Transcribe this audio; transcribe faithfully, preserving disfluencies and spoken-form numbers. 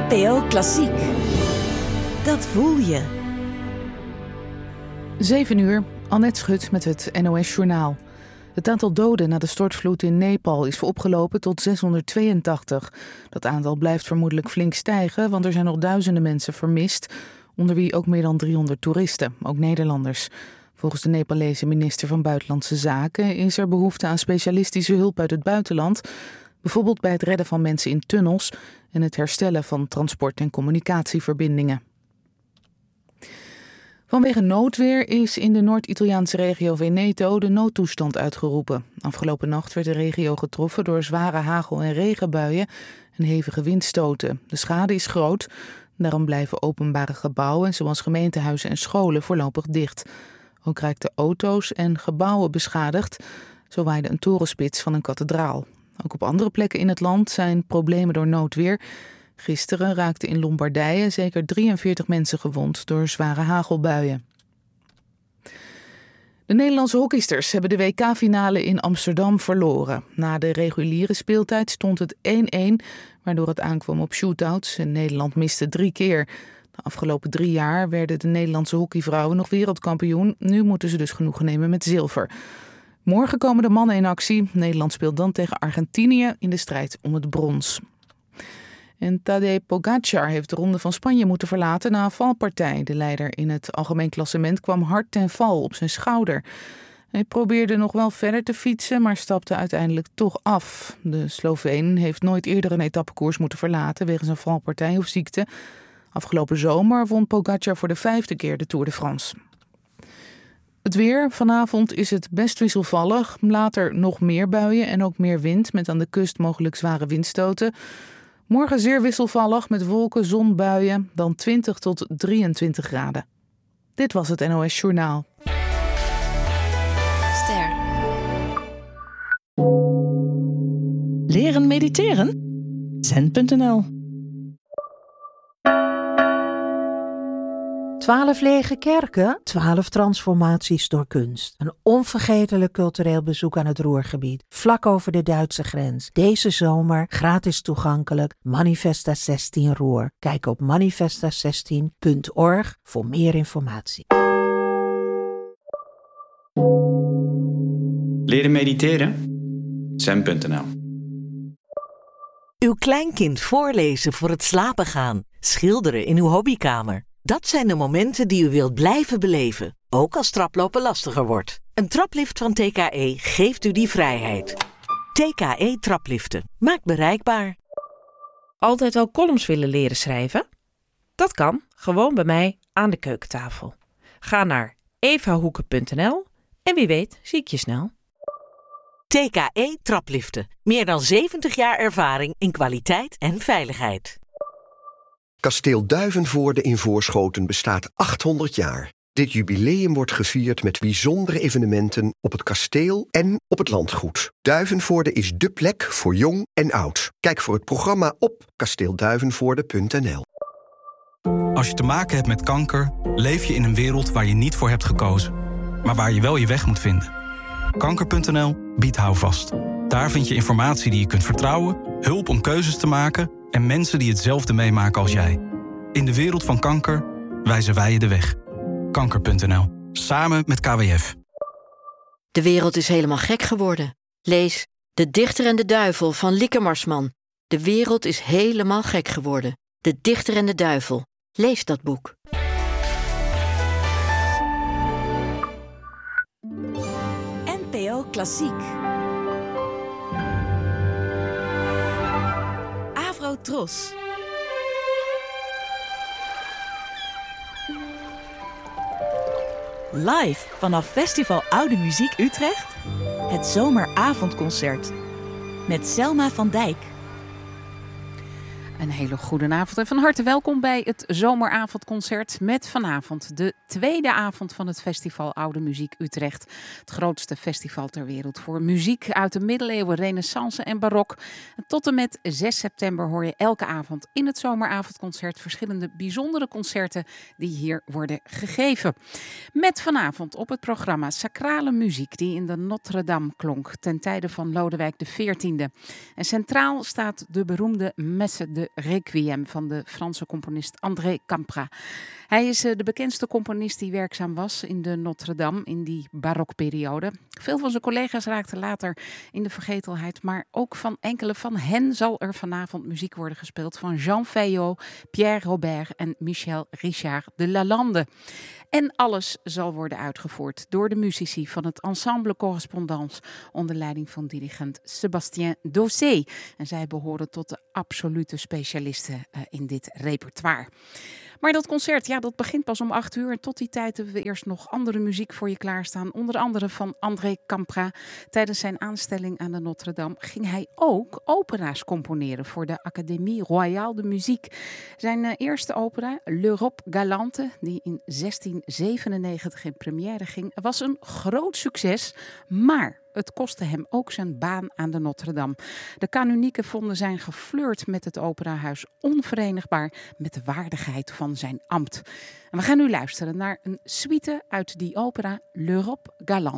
N P O Klassiek. Dat voel je. zeven uur, Annette Schut met het N O S-journaal. Het aantal doden na de stortvloed in Nepal is opgelopen tot zeshonderdtweeëntachtig. Dat aantal blijft vermoedelijk flink stijgen, want er zijn nog duizenden mensen vermist, onder wie ook meer dan driehonderd toeristen, ook Nederlanders. Volgens de Nepalese minister van Buitenlandse Zaken is er behoefte aan specialistische hulp uit het buitenland, bijvoorbeeld bij het redden van mensen in tunnels en het herstellen van transport- en communicatieverbindingen. Vanwege noodweer is in de Noord-Italiaanse regio Veneto de noodtoestand uitgeroepen. Afgelopen nacht werd de regio getroffen door zware hagel- en regenbuien en hevige windstoten. De schade is groot, daarom blijven openbare gebouwen zoals gemeentehuizen en scholen voorlopig dicht. Ook raakten auto's en gebouwen beschadigd. Zo waaide een torenspits van een kathedraal. Ook op andere plekken in het land zijn problemen door noodweer. Gisteren raakten in Lombardije zeker drieënveertig mensen gewond door zware hagelbuien. De Nederlandse hockeysters hebben de W K-finale in Amsterdam verloren. Na de reguliere speeltijd stond het één-één, waardoor het aankwam op shootouts en Nederland miste drie keer. De afgelopen drie jaar werden de Nederlandse hockeyvrouwen nog wereldkampioen. Nu moeten ze dus genoegen nemen met zilver. Morgen komen de mannen in actie. Nederland speelt dan tegen Argentinië in de strijd om het brons. En Tadej Pogačar heeft de Ronde van Spanje moeten verlaten na een valpartij. De leider in het algemeen klassement kwam hard ten val op zijn schouder. Hij probeerde nog wel verder te fietsen, maar stapte uiteindelijk toch af. De Sloveen heeft nooit eerder een etappekoers moeten verlaten wegens een valpartij of ziekte. Afgelopen zomer won Pogačar voor de vijfde keer de Tour de France. Het weer. Vanavond is het best wisselvallig. Later nog meer buien en ook meer wind, met aan de kust mogelijk zware windstoten. Morgen zeer wisselvallig met wolken, zon, buien, dan twintig tot drieëntwintig graden. Dit was het N O S-journaal. Ster. Leren mediteren? Zen punt n l. Twaalf lege kerken, twaalf transformaties door kunst. Een onvergetelijk cultureel bezoek aan het Ruhrgebied, vlak over de Duitse grens. Deze zomer gratis toegankelijk, Manifesta zestien Ruhr. Kijk op manifesta zestien punt org voor meer informatie. Leren mediteren? Zen punt n l. Uw kleinkind voorlezen voor het slapen gaan. Schilderen in uw hobbykamer. Dat zijn de momenten die u wilt blijven beleven, ook als traplopen lastiger wordt. Een traplift van T K E geeft u die vrijheid. T K E trapliften. Maakt bereikbaar. Altijd al columns willen leren schrijven? Dat kan, gewoon bij mij aan de keukentafel. Ga naar evahoeken punt n l en wie weet zie ik je snel. T K E trapliften. Meer dan zeventig jaar ervaring in kwaliteit en veiligheid. Kasteel Duivenvoorde in Voorschoten bestaat achthonderd jaar. Dit jubileum wordt gevierd met bijzondere evenementen op het kasteel en op het landgoed. Duivenvoorde is dé plek voor jong en oud. Kijk voor het programma op kasteelduivenvoorde punt n l. Als je te maken hebt met kanker, leef je in een wereld waar je niet voor hebt gekozen, maar waar je wel je weg moet vinden. kanker punt n l biedt houvast. Daar vind je informatie die je kunt vertrouwen, hulp om keuzes te maken en mensen die hetzelfde meemaken als jij. In de wereld van kanker wijzen wij je de weg. kanker punt n l. Samen met K W F. De wereld is helemaal gek geworden. Lees De Dichter en de Duivel van Lieke Marsman. De wereld is helemaal gek geworden. De Dichter en de Duivel. Lees dat boek. N P O Klassiek. Avro Tros. Live vanaf Festival Oude Muziek Utrecht. Het zomeravondconcert. Met Selma van Dijk. Een hele goede avond en van harte welkom bij het zomeravondconcert met vanavond de tweede avond van het Festival Oude Muziek Utrecht. Het grootste festival ter wereld voor muziek uit de middeleeuwen, renaissance en barok. En tot en met zes september hoor je elke avond in het zomeravondconcert verschillende bijzondere concerten die hier worden gegeven. Met vanavond op het programma sacrale muziek die in de Notre-Dame klonk ten tijde van Lodewijk de veertiende. En centraal staat de beroemde Messe de de Requiem van de Franse componist André Campra. Hij is de bekendste componist die werkzaam was in de Notre-Dame in die barokperiode. Veel van zijn collega's raakten later in de vergetelheid, maar ook van enkele van hen zal er vanavond muziek worden gespeeld van Jean Feillot, Pierre Robert en Michel Richard de Lalande. En alles zal worden uitgevoerd door de muzici van het Ensemble Correspondance onder leiding van dirigent Sébastien Dossé. En zij behoren tot de absolute specialisten uh, in dit repertoire. Maar dat concert, ja, dat begint pas om acht uur. En tot die tijd hebben we eerst nog andere muziek voor je klaarstaan. Onder andere van André Campra. Tijdens zijn aanstelling aan de Notre-Dame ging hij ook opera's componeren voor de Académie Royale de Musique. Zijn uh, eerste opera, L'Europe Galante, die in zestien zevenennegentig in première ging, was een groot succes, maar het kostte hem ook zijn baan aan de Notre-Dame. De kanunieken vonden zijn geflirt met het operahuis onverenigbaar met de waardigheid van zijn ambt. En we gaan nu luisteren naar een suite uit die opera L'Europe Galante.